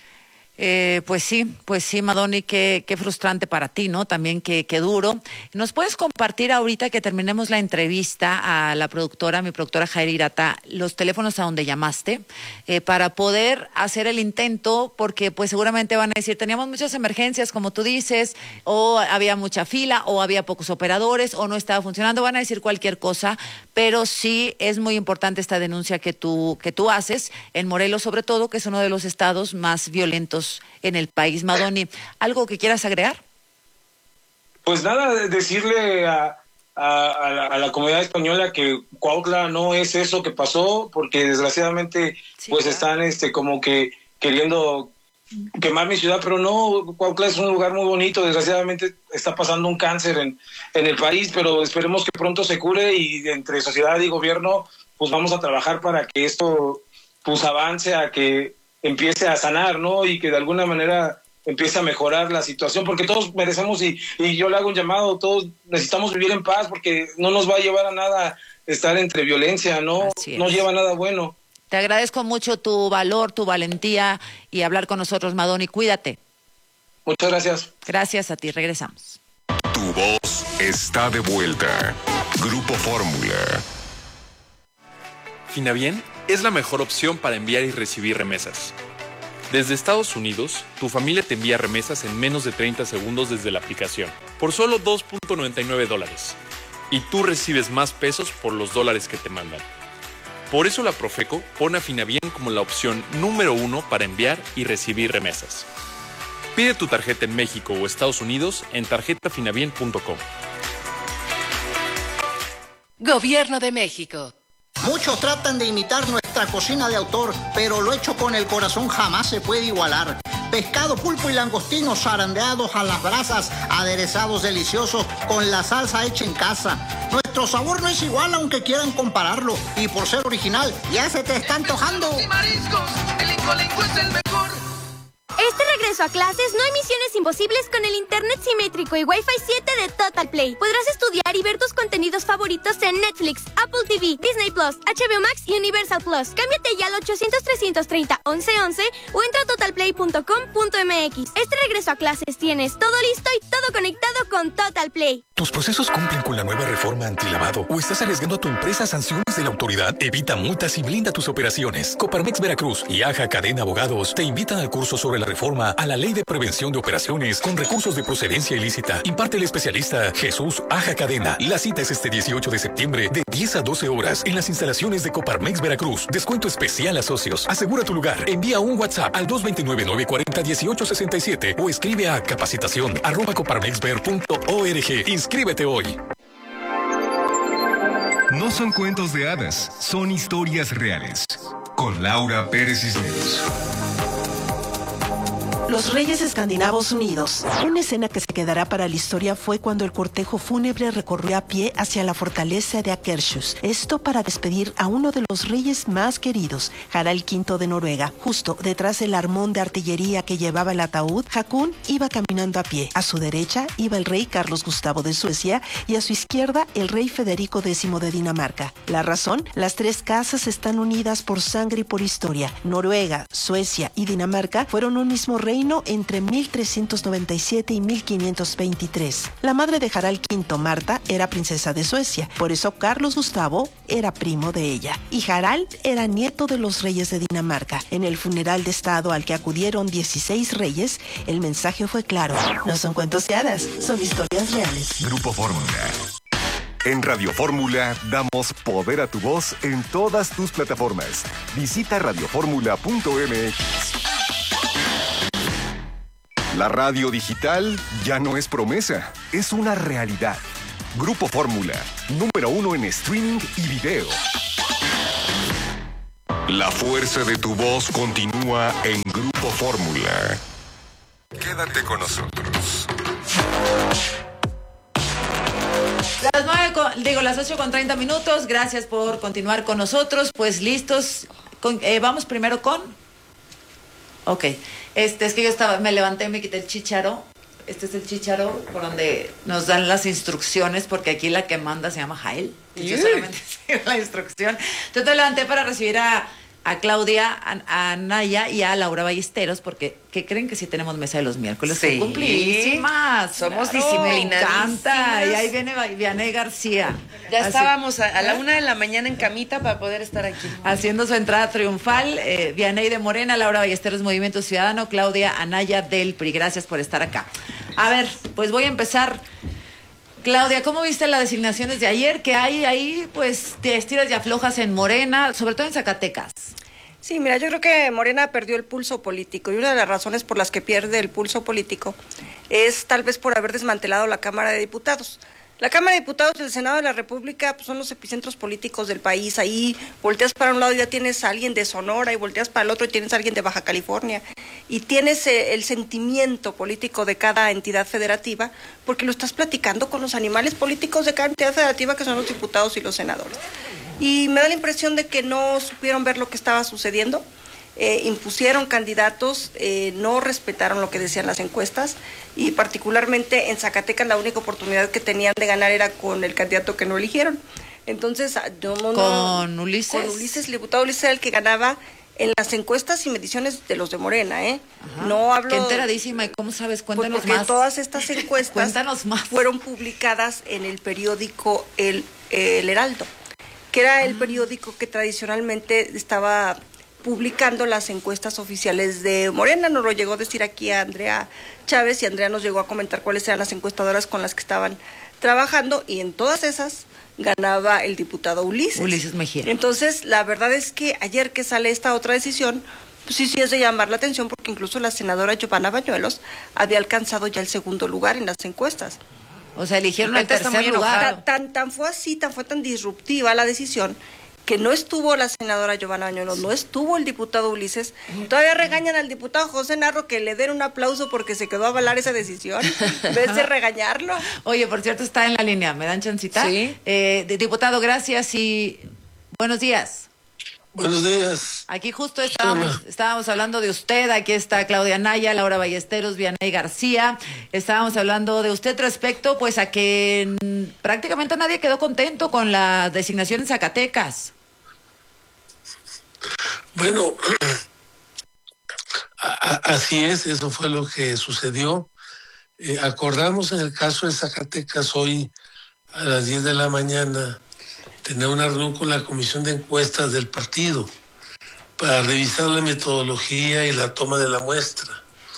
Pues sí, Madoni, qué frustrante para ti, ¿no? También qué duro. ¿Nos puedes compartir ahorita que terminemos la entrevista a la productora, mi productora Jair Hirata, los teléfonos a donde llamaste para poder hacer el intento? Porque pues seguramente van a decir, teníamos muchas emergencias, como tú dices, o había mucha fila, o había pocos operadores, o no estaba funcionando, van a decir cualquier cosa, pero sí es muy importante esta denuncia que tú haces, en Morelos sobre todo, que es uno de los estados más violentos en el país. Madoni, ¿algo que quieras agregar? Pues nada, decirle a la comunidad española que Cuautla no es eso que pasó, porque desgraciadamente sí, pues claro, están como que queriendo quemar mi ciudad, pero no, Cuautla es un lugar muy bonito. Desgraciadamente está pasando un cáncer en el país, pero esperemos que pronto se cure y entre sociedad y gobierno pues vamos a trabajar para que esto pues avance a que empiece a sanar, ¿no? Y que de alguna manera empiece a mejorar la situación, porque todos merecemos, y yo le hago un llamado, todos necesitamos vivir en paz, porque no nos va a llevar a nada estar entre violencia, ¿no? No lleva a nada bueno. Te agradezco mucho tu valor, tu valentía y hablar con nosotros, Madoni. Cuídate. Muchas gracias. Gracias a ti, regresamos. Tu voz está de vuelta. Grupo Fórmula. Finabién es la mejor opción para enviar y recibir remesas. Desde Estados Unidos, tu familia te envía remesas en menos de 30 segundos desde la aplicación, por solo $2.99. Y tú recibes más pesos por los dólares que te mandan. Por eso la Profeco pone a Finabién como la opción número 1 para enviar y recibir remesas. Pide tu tarjeta en México o Estados Unidos en tarjetafinabien.com. Gobierno de México. Muchos tratan de imitar nuestra cocina de autor, pero lo hecho con el corazón jamás se puede igualar. Pescado, pulpo y langostinos zarandeados a las brasas, aderezados deliciosos con la salsa hecha en casa. Nuestro sabor no es igual aunque quieran compararlo, y por ser original ya se te está antojando. Y mariscos, el Incolenco es el mejor. Este regreso a clases no hay misiones imposibles con el internet simétrico y Wi-Fi 7 de Total Play. Podrás estudiar y ver tus contenidos favoritos en Netflix, Apple TV, Disney Plus, HBO Max y Universal Plus. Cámbiate ya al 800-330-1111 o entra a totalplay.com.mx. Este regreso a clases tienes todo listo y todo conectado con Total Play. ¿Tus procesos cumplen con la nueva reforma antilavado o estás arriesgando a tu empresa a sanciones de la autoridad? Evita multas y blinda tus operaciones. Coparmex Veracruz y AJA Cadena Abogados te invitan al curso sobre la reforma a la Ley de Prevención de Operaciones con recursos de procedencia ilícita. Imparte el especialista Jesús Aja Cadena. La cita es este 18 de septiembre de 10 a 12 horas en las instalaciones de Coparmex Veracruz. Descuento especial a socios. Asegura tu lugar. Envía un WhatsApp al 229-940-1867 o escribe a capacitación@coparmexver.org. Inscríbete hoy. No son cuentos de hadas, son historias reales. Con Laura Pérez Cisneros. Los Reyes Escandinavos Unidos. Una escena que se quedará para la historia fue cuando el cortejo fúnebre recorrió a pie hacia la fortaleza de Akershus. Esto para despedir a uno de los reyes más queridos, Harald V de Noruega. Justo detrás del armón de artillería que llevaba el ataúd, Hakon iba caminando a pie. A su derecha iba el rey Carlos Gustavo de Suecia y a su izquierda el rey Federico X de Dinamarca. La razón, las tres casas están unidas por sangre y por historia. Noruega, Suecia y Dinamarca fueron un mismo reino reino entre 1397 y 1523. La madre de Harald V, Marta, era princesa de Suecia, por eso Carlos Gustavo era primo de ella. Y Harald era nieto de los reyes de Dinamarca. En el funeral de estado al que acudieron 16 reyes, el mensaje fue claro: no son cuentos de hadas, son historias reales. Grupo Fórmula. En Radio Fórmula damos poder a tu voz en todas tus plataformas. Visita radioformula.mx. La radio digital ya no es promesa, es una realidad. Grupo Fórmula, número 1 en streaming y video. La fuerza de tu voz continúa en Grupo Fórmula. Quédate con nosotros. Las 8:30. Gracias por continuar con nosotros. Pues listos. Vamos primero con... Ok. Es que yo me levanté, me quité el chícharo. Este es el chícharo por donde nos dan las instrucciones, porque aquí la que manda se llama Jael. Y yo solamente sigo la instrucción. Entonces me levanté para recibir a Claudia, a Naya y a Laura Ballesteros, porque ¿qué creen? Que sí tenemos mesa de los miércoles? Sí. Cumplidísimas. Somos disciplinadísimas. Me encanta. Y ahí viene Vianey García. Ya estábamos a la 1 de la mañana en camita para poder estar aquí. Haciendo su entrada triunfal. Vianey de Morena, Laura Ballesteros, Movimiento Ciudadano, Claudia Anaya del PRI. Gracias por estar acá. A ver, pues voy a empezar. Claudia, ¿cómo viste las designaciones de ayer? Que hay ahí, pues, te estiras y aflojas en Morena, sobre todo en Zacatecas. Sí, mira, yo creo que Morena perdió el pulso político, y una de las razones por las que pierde el pulso político es tal vez por haber desmantelado la Cámara de Diputados. La Cámara de Diputados y el Senado de la República pues, son los epicentros políticos del país. Ahí volteas para un lado y ya tienes a alguien de Sonora, y volteas para el otro y tienes a alguien de Baja California. Y tienes el sentimiento político de cada entidad federativa, porque lo estás platicando con los animales políticos de cada entidad federativa, que son los diputados y los senadores. Y me da la impresión de que no supieron ver lo que estaba sucediendo. Impusieron candidatos, no respetaron lo que decían las encuestas, y particularmente en Zacatecas la única oportunidad que tenían de ganar era con el candidato que no eligieron. Entonces, ¿Con Ulises? Con Ulises, el diputado Ulises era el que ganaba en las encuestas y mediciones de los de Morena, No hablo... Qué enteradísima, ¿y cómo sabes? Cuéntanos porque más. Todas estas encuestas Cuéntanos más. Fueron publicadas en el periódico El Heraldo, que era el periódico que tradicionalmente estaba publicando las encuestas oficiales de Morena. Nos lo llegó a decir aquí a Andrea Chávez, y Andrea nos llegó a comentar cuáles eran las encuestadoras con las que estaban trabajando, y en todas esas ganaba el diputado Ulises Mejía. Entonces, la verdad es que ayer que sale esta otra decisión, pues sí es de llamar la atención, porque incluso la senadora Giovanna Bañuelos había alcanzado ya el segundo lugar en las encuestas. O sea, eligieron el tercer lugar. Tan fue tan disruptiva la decisión, que no estuvo la senadora Giovanna Bañuelos, no estuvo el diputado Ulises. Todavía regañan al diputado José Narro, que le den un aplauso porque se quedó a avalar esa decisión, en vez de regañarlo. Oye, por cierto, está en la línea, ¿me dan chancita? Sí. Diputado, gracias y buenos días. Buenos días. Aquí justo estábamos hablando de usted. Aquí está Claudia Naya, Laura Ballesteros, Vianey García. Estábamos hablando de usted respecto pues a que prácticamente nadie quedó contento con la designación en Zacatecas. Bueno, así es, eso fue lo que sucedió. Acordamos en el caso de Zacatecas hoy a las 10 de la mañana tener una reunión con la Comisión de Encuestas del partido para revisar la metodología y la toma de la muestra.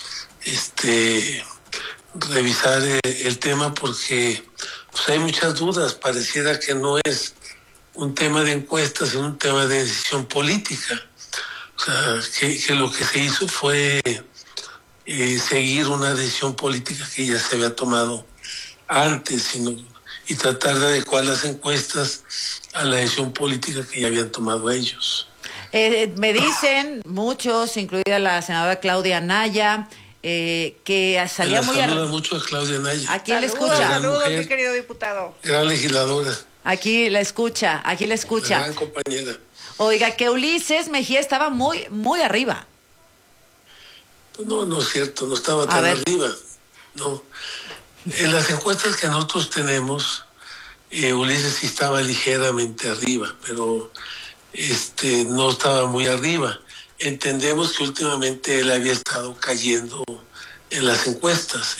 Revisar el tema porque pues, hay muchas dudas. Pareciera que no es un tema de encuestas, sino un tema de decisión política. O sea, que lo que se hizo fue seguir una decisión política que ya se había tomado antes, y tratar de adecuar las encuestas a la decisión política que ya habían tomado ellos. Me dicen muchos, incluida la senadora Claudia Naya, que salía muy... Saluda mucho a Claudia Naya. Aquí le escucha. Saludos, mi querido diputado. Gran legisladora. Aquí la escucha. Gran compañera. Oiga, que Ulises Mejía estaba muy, muy arriba. No es cierto, no estaba tan arriba. No. En las encuestas que nosotros tenemos, Ulises sí estaba ligeramente arriba, pero no estaba muy arriba. entendemos que últimamente él había estado cayendo en las encuestas.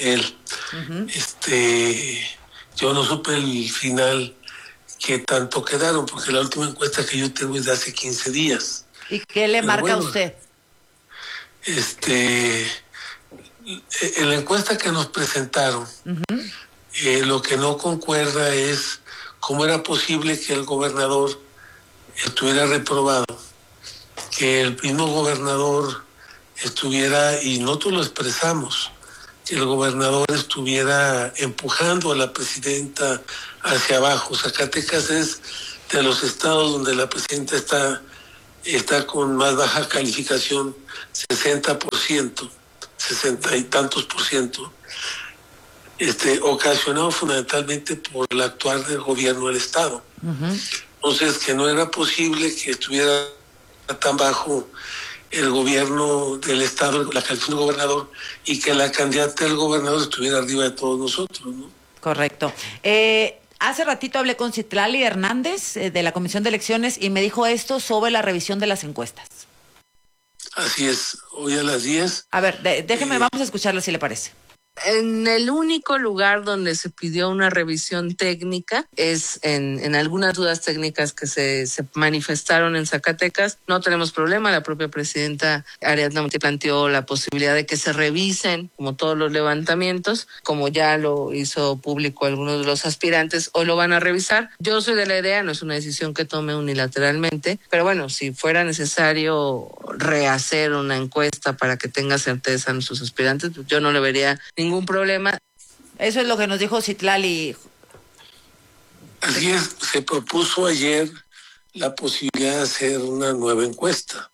Yo no supe el final qué tanto quedaron, porque la última encuesta que yo tengo es de hace 15 días. ¿Y qué le marca a usted? En la encuesta que nos presentaron, lo que no concuerda es cómo era posible que el gobernador estuviera reprobado, que el mismo gobernador estuviera, y nosotros lo expresamos, que el gobernador estuviera empujando a la presidenta hacia abajo. Zacatecas es de los estados donde la presidenta está con más baja calificación, 60%, 60 y tantos por ciento, ocasionado fundamentalmente por el actuar del gobierno del estado. Entonces, que no era posible que estuviera tan bajo el gobierno del estado, la calificación del gobernador, y que la candidata del gobernador estuviera arriba de todos nosotros, ¿no? Correcto. Hace ratito hablé con Citlali Hernández de la Comisión de Elecciones y me dijo esto sobre la revisión de las encuestas. Así es, hoy a las 10. A ver, déjeme, vamos a escucharla si le parece. En el único lugar donde se pidió una revisión técnica es en algunas dudas técnicas que se manifestaron en Zacatecas. No tenemos problema, la propia presidenta Ariadna Montiel planteó la posibilidad de que se revisen, como todos los levantamientos, como ya lo hizo público algunos de los aspirantes, o lo van a revisar. Yo soy de la idea, no es una decisión que tome unilateralmente, pero bueno, si fuera necesario rehacer una encuesta para que tenga certeza en sus aspirantes, pues yo no le vería ningún problema. Eso es lo que nos dijo Citlali. Así es, se propuso ayer la posibilidad de hacer una nueva encuesta.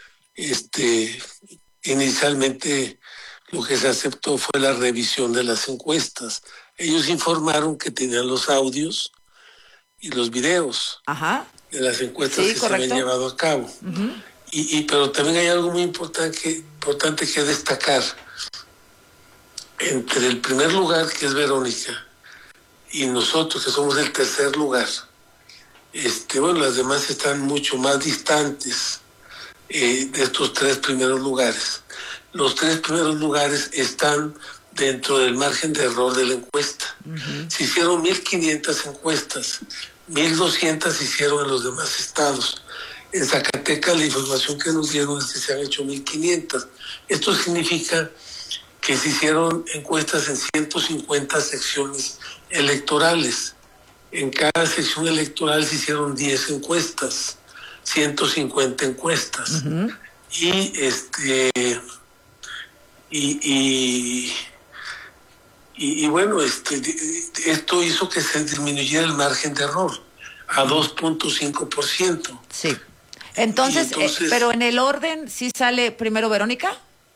Inicialmente lo que se aceptó fue la revisión de las encuestas. Ellos informaron que tenían los audios y los videos de las encuestas que se habían llevado a cabo. Pero también hay algo muy importante que destacar. Entre el primer lugar, que es Verónica, y nosotros, que somos el tercer lugar, las demás están mucho más distantes de estos tres primeros lugares. Los tres primeros lugares están dentro del margen de error de la encuesta. Se hicieron 1.500 encuestas, 1.200 se hicieron en los demás estados. En Zacatecas la información que nos dieron es que se han hecho 1.500. Esto significa que se hicieron encuestas en 150 secciones electorales. En cada sección electoral se hicieron 10 encuestas, 150 encuestas. Esto hizo que se disminuyera el margen de error a 2.5%. Sí. Entonces, pero en el orden, ¿sí sale primero Verónica?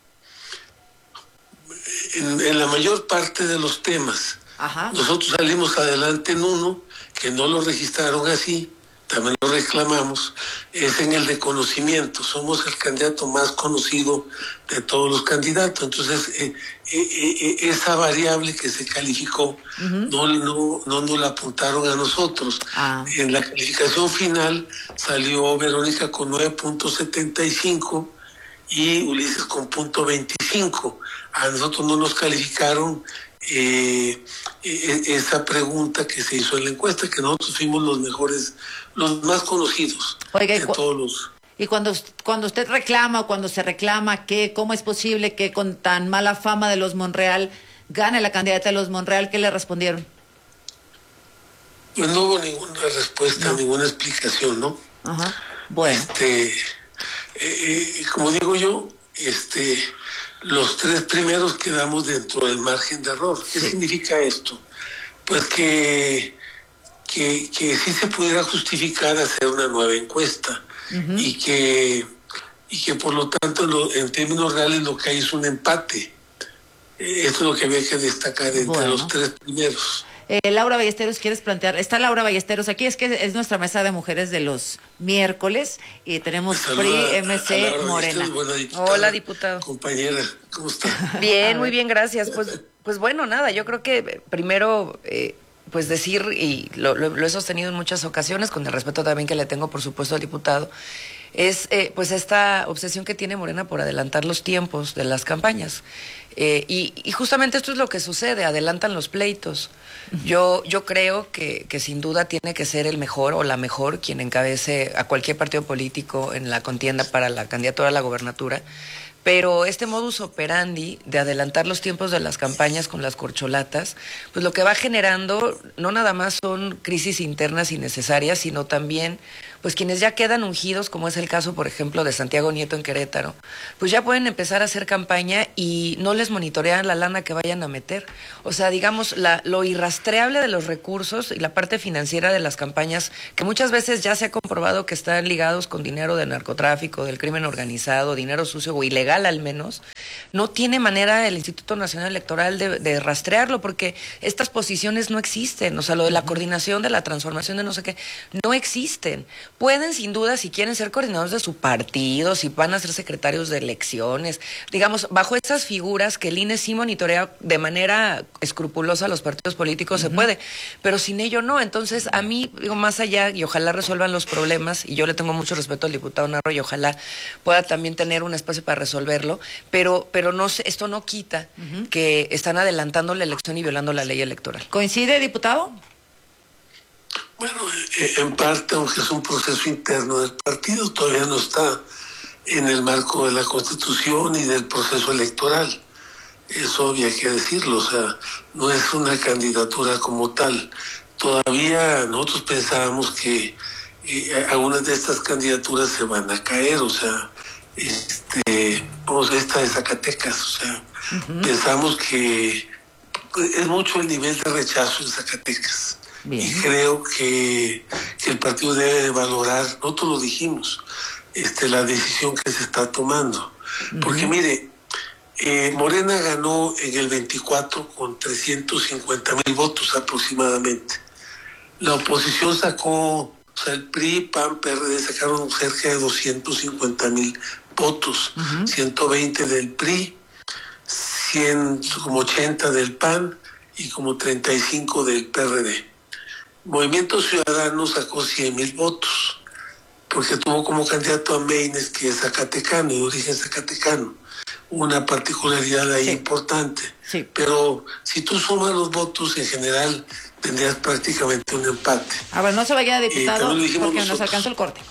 En la mayor parte de los temas. Nosotros salimos adelante en uno, que no lo registraron así, también lo reclamamos, es en el de conocimiento. Somos el candidato más conocido de todos los candidatos. Entonces, esa variable que se calificó no nos la apuntaron a nosotros. En la calificación final salió Verónica con 9.75 y Ulises con 0.25. A nosotros no nos calificaron esa pregunta que se hizo en la encuesta, que nosotros fuimos los mejores, los más conocidos. Oiga, de todos los... Y cuando usted reclama o cuando se reclama que cómo es posible que con tan mala fama de los Monreal gane la candidata de los Monreal, ¿qué le respondieron? Pues no hubo ninguna respuesta, ninguna explicación, ¿no? Bueno. Como digo yo, los tres primeros quedamos dentro del margen de error. ¿Qué significa esto? Pues que sí se pudiera justificar hacer una nueva encuesta y que por lo tanto en términos reales lo que hay es un empate. Esto es lo que había que destacar entre los tres primeros. Laura Ballesteros, ¿quieres plantear? Está Laura Ballesteros aquí, es que es nuestra mesa de mujeres de los miércoles y tenemos PRI, MC, Morena. Hola, diputado. Compañera, ¿cómo está? Bien, muy bien, gracias. Pues bueno, nada, yo creo que primero pues decir, y lo he sostenido en muchas ocasiones, con el respeto también que le tengo, por supuesto, al diputado, es pues esta obsesión que tiene Morena por adelantar los tiempos de las campañas. Y justamente esto es lo que sucede, adelantan los pleitos. Yo creo que sin duda tiene que ser el mejor o la mejor quien encabece a cualquier partido político en la contienda para la candidatura a la gobernatura. Pero este modus operandi de adelantar los tiempos de las campañas con las corcholatas, pues lo que va generando no nada más son crisis internas innecesarias, sino también pues quienes ya quedan ungidos, como es el caso, por ejemplo, de Santiago Nieto en Querétaro, pues ya pueden empezar a hacer campaña y no les monitorean la lana que vayan a meter. O sea, digamos, lo irrastreable de los recursos y la parte financiera de las campañas, que muchas veces ya se ha comprobado que están ligados con dinero de narcotráfico, del crimen organizado, dinero sucio o ilegal al menos, no tiene manera el Instituto Nacional Electoral de rastrearlo, porque estas posiciones no existen. O sea, lo de la coordinación, de la transformación de no sé qué, no existen. Pueden, sin duda, si quieren ser coordinadores de su partido, si van a ser secretarios de elecciones, digamos, bajo estas figuras que el INE sí monitorea de manera escrupulosa a los partidos políticos, se puede, pero sin ello no. Entonces, a mí, digo, más allá, y ojalá resuelvan los problemas, y yo le tengo mucho respeto al diputado Narro, y ojalá pueda también tener un espacio para resolverlo, pero no, esto no quita que están adelantando la elección y violando la ley electoral. ¿Coincide, diputado? Bueno, en parte, aunque es un proceso interno del partido, todavía no está en el marco de la Constitución y del proceso electoral. Eso había que decirlo, o sea, no es una candidatura como tal. Todavía nosotros pensábamos que algunas de estas candidaturas se van a caer, o sea, esta de Zacatecas, o sea, pensamos que es mucho el nivel de rechazo en Zacatecas. Bien. Y creo que el partido debe valorar, nosotros lo dijimos, la decisión que se está tomando. Porque mire, Morena ganó en el 24 con 350,000 votos aproximadamente. La oposición sacó, o sea, el PRI, PAN, PRD sacaron cerca de 250,000 votos, 120 del PRI, como 80 del PAN y como 35 del PRD. Movimiento Ciudadano sacó 100,000 votos, porque tuvo como candidato a Meines, que es zacatecano, de origen zacatecano. Una particularidad ahí importante. Sí. Pero si tú sumas los votos, en general, tendrías prácticamente un empate. A ver, no se vaya, diputado, porque nos alcanza el corte.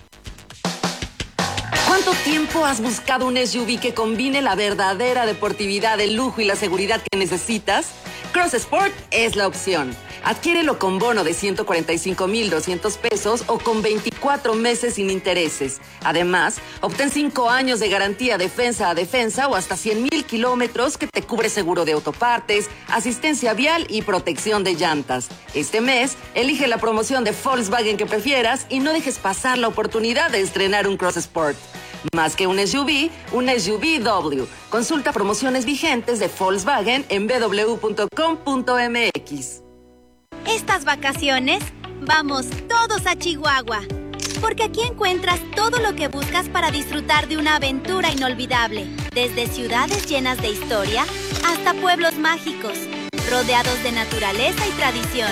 ¿Cuánto tiempo has buscado un SUV que combine la verdadera deportividad, el lujo y la seguridad que necesitas? Cross Sport es la opción. Adquiérelo con bono de 145,200 pesos o con 24 meses sin intereses. Además, obtén 5 años de garantía defensa a defensa o hasta 100,000 kilómetros que te cubre seguro de autopartes, asistencia vial y protección de llantas. Este mes, elige la promoción de Volkswagen que prefieras y no dejes pasar la oportunidad de estrenar un Cross Sport. Más que un SUV W. Consulta promociones vigentes de Volkswagen en www.com.mx. Estas vacaciones, vamos todos a Chihuahua, porque aquí encuentras todo lo que buscas para disfrutar de una aventura inolvidable, desde ciudades llenas de historia hasta pueblos mágicos, rodeados de naturaleza y tradición.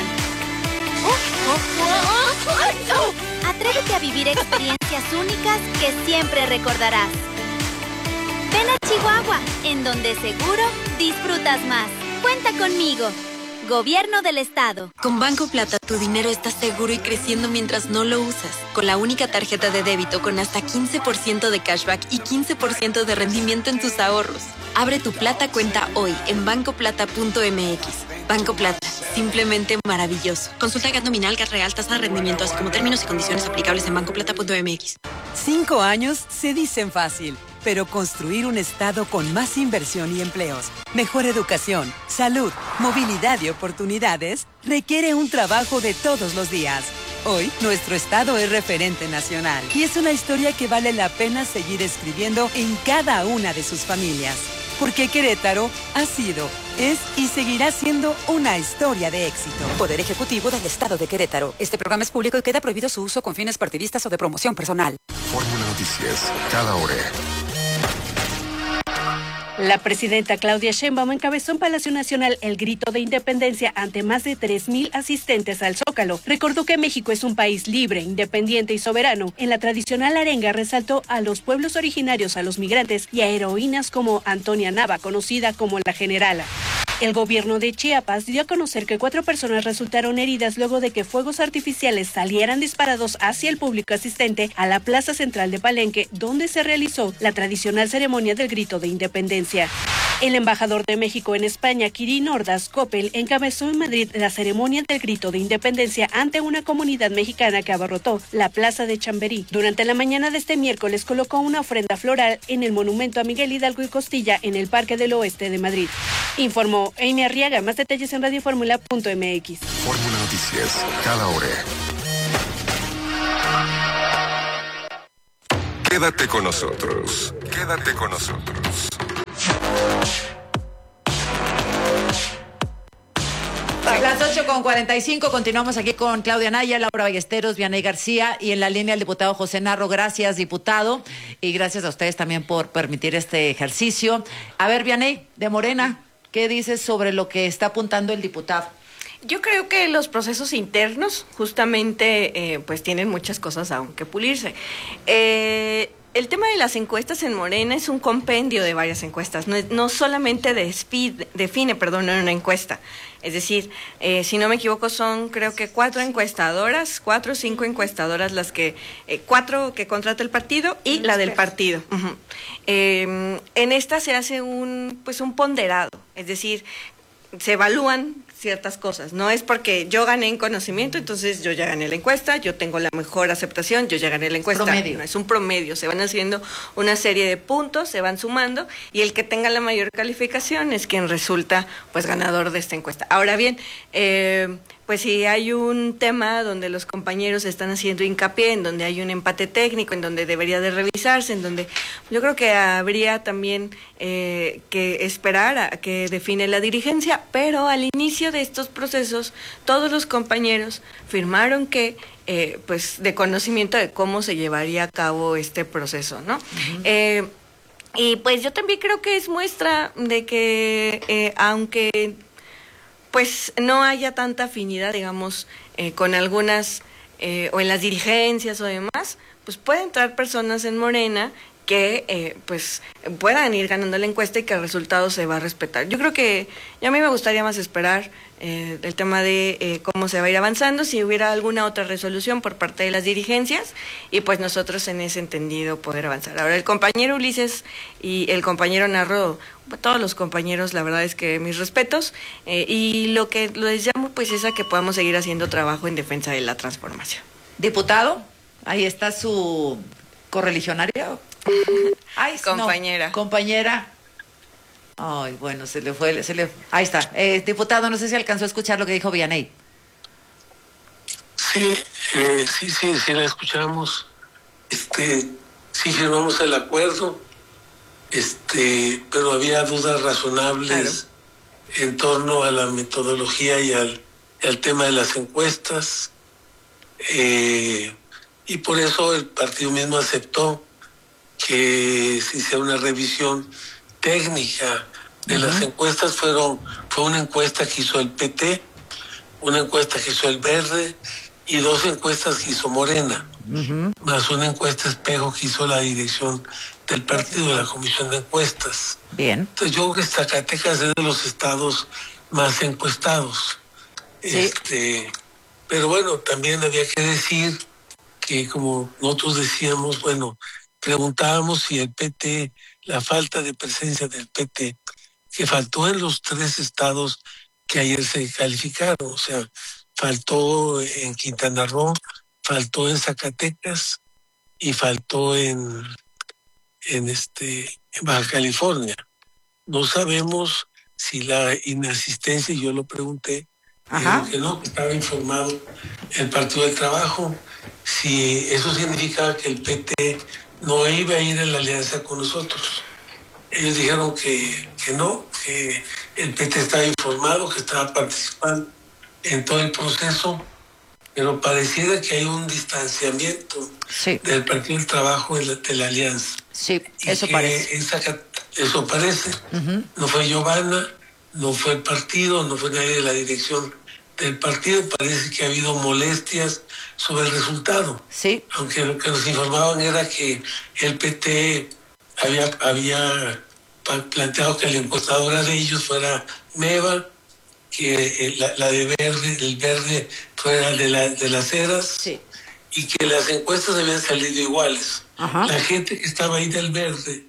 Atrévete a vivir experiencias únicas que siempre recordarás. Ven a Chihuahua, en donde seguro disfrutas más. Cuenta conmigo. Gobierno del Estado. Con Banco Plata, tu dinero está seguro y creciendo mientras no lo usas. Con la única tarjeta de débito con hasta 15% de cashback y 15% de rendimiento en tus ahorros. Abre tu Plata cuenta hoy en bancoplata.mx. Banco Plata, simplemente maravilloso. Consulta GAT nominal, GAT real, tasa de rendimiento, así como términos y condiciones aplicables en bancoplata.mx. 5 años se dicen fácil, pero construir un estado con más inversión y empleos, mejor educación, salud, movilidad y oportunidades requiere un trabajo de todos los días. Hoy, nuestro estado es referente nacional y es una historia que vale la pena seguir escribiendo en cada una de sus familias. Porque Querétaro ha sido, es y seguirá siendo una historia de éxito. Poder Ejecutivo del Estado de Querétaro. Este programa es público y queda prohibido su uso con fines partidistas o de promoción personal. Fórmula Noticias, cada hora. La presidenta Claudia Sheinbaum encabezó en Palacio Nacional el grito de independencia ante más de 3,000 asistentes al Zócalo. Recordó que México es un país libre, independiente y soberano. En la tradicional arenga resaltó a los pueblos originarios, a los migrantes y a heroínas como Antonia Nava, conocida como la Generala. El gobierno de Chiapas dio a conocer que 4 personas resultaron heridas luego de que fuegos artificiales salieran disparados hacia el público asistente a la plaza central de Palenque, donde se realizó la tradicional ceremonia del grito de independencia. El embajador de México en España, Kirin Ordaz Coppel, encabezó en Madrid la ceremonia del grito de independencia ante una comunidad mexicana que abarrotó la plaza de Chamberí. Durante la mañana de este miércoles colocó una ofrenda floral en el monumento a Miguel Hidalgo y Costilla en el Parque del Oeste de Madrid. Informó Amy Arriaga. Más detalles en radioformula.mx. Fórmula Noticias, cada hora. Quédate con nosotros. Quédate con nosotros. Las 8:45, continuamos aquí con Claudia Naya, Laura Ballesteros, Vianey García y en la línea el diputado José Narro. Gracias, diputado, y gracias a ustedes también por permitir este ejercicio. A ver, Vianey, de Morena, ¿qué dices sobre lo que está apuntando el diputado? Yo creo que los procesos internos justamente pues tienen muchas cosas aún que pulirse. El tema de las encuestas en Morena es un compendio de varias encuestas, no solamente define una encuesta. Es decir, si no me equivoco, son creo que 4 o 5 encuestadoras las que, 4 que contrata el partido y la del partido. Uh-huh. En esta se hace un ponderado, es decir, se evalúan ciertas cosas. No es porque yo gané en conocimiento, entonces yo ya gané la encuesta, yo tengo la mejor aceptación, yo ya gané la encuesta. Promedio. No, es un promedio, se van haciendo una serie de puntos, se van sumando y el que tenga la mayor calificación es quien resulta pues ganador de esta encuesta. Ahora bien, pues si hay un tema donde los compañeros están haciendo hincapié, en donde hay un empate técnico, en donde debería de revisarse, en donde yo creo que habría también que esperar a que define la dirigencia, pero al inicio de estos procesos todos los compañeros firmaron que pues de conocimiento de cómo se llevaría a cabo este proceso, ¿no? Uh-huh. Y pues yo también creo que es muestra de que aunque pues no haya tanta afinidad, digamos, con algunas, o en las dirigencias o demás, pues pueden entrar personas en Morena que pues puedan ir ganando la encuesta y que el resultado se va a respetar. Yo creo que a mí me gustaría más esperar el tema de cómo se va a ir avanzando, si hubiera alguna otra resolución por parte de las dirigencias y pues nosotros en ese entendido poder avanzar. Ahora el compañero Ulises y el compañero Narro, todos los compañeros, la verdad es que mis respetos y lo que les llamo pues es a que podamos seguir haciendo trabajo en defensa de la transformación. Diputado, ahí está su correligionaria. Ay, compañera. No, compañera. Ay, bueno, se le fue. Ahí está. Diputado, no sé si alcanzó a escuchar lo que dijo Vianey. Sí, la escuchamos. Sí firmamos el acuerdo, pero había dudas razonables en torno a la metodología y al tema de las encuestas. Y por eso el partido mismo aceptó que se hiciera una revisión técnica de las encuestas. Fue una encuesta que hizo el PT, una encuesta que hizo el Verde y 2 encuestas que hizo Morena, más una encuesta espejo que hizo la dirección del partido, de la Comisión de Encuestas. Bien. Entonces yo creo que Zacatecas es de los estados más encuestados. Sí. Pero bueno, también había que decir que, como nosotros decíamos, preguntábamos si el PT, la falta de presencia del PT, que faltó en los 3 estados que ayer se calificaron, o sea, faltó en Quintana Roo, faltó en Zacatecas y faltó en Baja California. No sabemos si la inasistencia, y yo lo pregunté, que no, que estaba informado el Partido del Trabajo, si eso significaba que el PT no iba a ir en la alianza con nosotros. Ellos dijeron que no, que el PT estaba informado, que estaba participando en todo el proceso, pero pareciera que hay un distanciamiento del Partido del Trabajo de la alianza. Sí, y eso que parece. Eso parece. No fue Giovanna, no fue el partido, no fue nadie de la dirección del partido. Parece que ha habido molestias sobre el resultado. Sí. Aunque lo que nos informaban era que el PT había planteado que la encuestadora de ellos fuera Meva, que la de verde, el verde fuera de las Heras, sí, y que las encuestas habían salido iguales. Ajá. La gente que estaba ahí del verde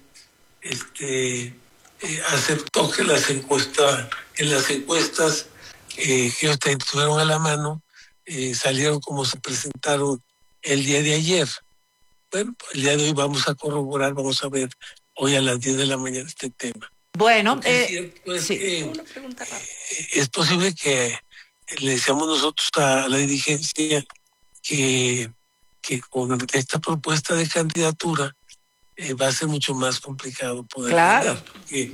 aceptó que en las encuestas que ellos tuvieron a la mano salieron como se presentaron el día de ayer. Bueno, el día de hoy vamos a corroborar, vamos a ver hoy a las 10 de la mañana este tema. Bueno, es posible que le decíamos nosotros a la dirigencia que con esta propuesta de candidatura va a ser mucho más complicado poder claro ganar, porque